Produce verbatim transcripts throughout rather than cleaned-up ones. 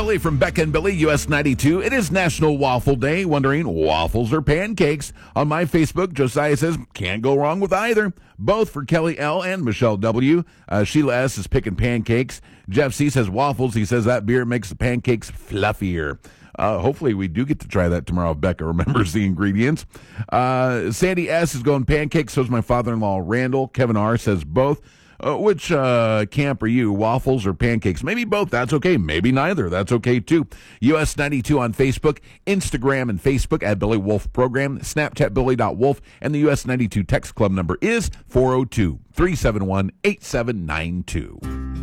Billy from Becca and Billy, U S ninety-two. It is National Waffle Day. Wondering, waffles or pancakes? On my Facebook, Josiah says, can't go wrong with either. Both for Kelly L. and Michelle W. Uh, Sheila S. is picking pancakes. Jeff C. says waffles. He says that beer makes the pancakes fluffier. Uh, hopefully we do get to try that tomorrow if Becca remembers the ingredients. Uh, Sandy S. is going pancakes. So is my father-in-law, Randall. Kevin R. says both. Uh, which uh, camp are you, waffles or pancakes? Maybe both. That's okay. Maybe neither. That's okay, too. U S ninety-two on Facebook, Instagram and Facebook at Billy Wolf Program, Snapchat Billy dot Wolf, and the U S ninety-two text club number is four oh two, three seven one, eight seven nine two.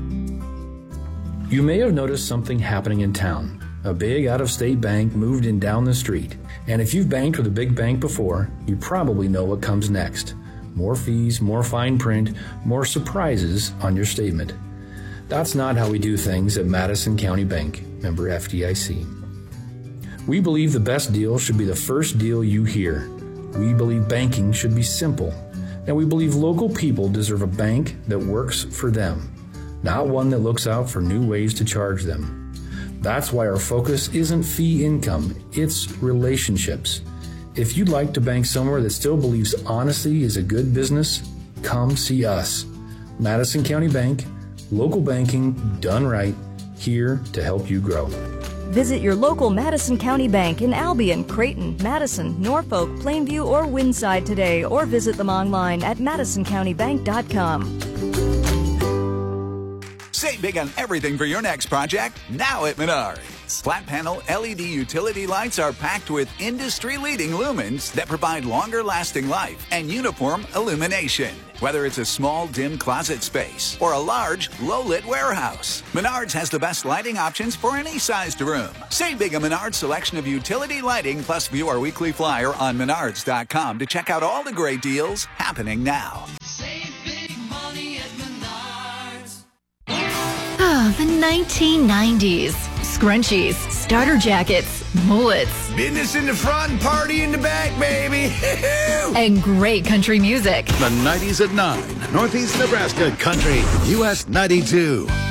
You may have noticed something happening in town. A big out-of-state bank moved in down the street. And if you've banked with a big bank before, you probably know what comes next. More fees, more fine print, more surprises on your statement. That's not how we do things at Madison County Bank, member F D I C. We believe the best deal should be the first deal you hear. We believe banking should be simple. And we believe local people deserve a bank that works for them, not one that looks out for new ways to charge them. That's why our focus isn't fee income, it's relationships. If you'd like to bank somewhere that still believes honesty is a good business, come see us. Madison County Bank, local banking done right, here to help you grow. Visit your local Madison County Bank in Albion, Creighton, Madison, Norfolk, Plainview, or Windside today, or visit them online at madison county bank dot com. Save big on everything for your next project now at Menards. Flat panel L E D utility lights are packed with industry-leading lumens that provide longer-lasting life and uniform illumination. Whether it's a small, dim closet space or a large, low-lit warehouse, Menards has the best lighting options for any sized room. Save big on Menards' selection of utility lighting, plus view our weekly flyer on menards dot com to check out all the great deals happening now. Save big money at Menards. Ah, the nineteen nineties. Scrunchies, starter jackets, mullets. Business in the front, party in the back, baby. And great country music. The nineties at nine. Northeast Nebraska Country, U S ninety-two.